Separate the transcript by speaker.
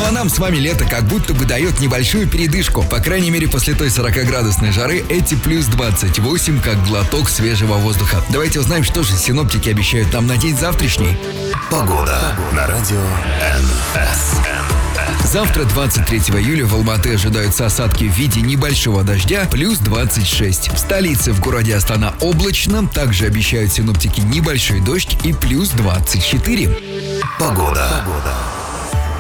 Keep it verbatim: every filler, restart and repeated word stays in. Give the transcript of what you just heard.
Speaker 1: а нам с вами лето как будто бы дает небольшую передышку. По крайней мере, после той сорокаградусной жары эти плюс двадцать восемь как глоток свежего воздуха. Давайте узнаем, что же синоптики обещают нам на день завтрашний.
Speaker 2: Погода на радио эн эс.
Speaker 1: Завтра, двадцать третьего июля, в Алматы ожидаются осадки в виде небольшого дождя, плюс двадцать шесть. В столице, в городе Астана, облачно. Также обещают синоптики небольшой дождь и плюс двадцать четыре.
Speaker 2: Погода. Погода.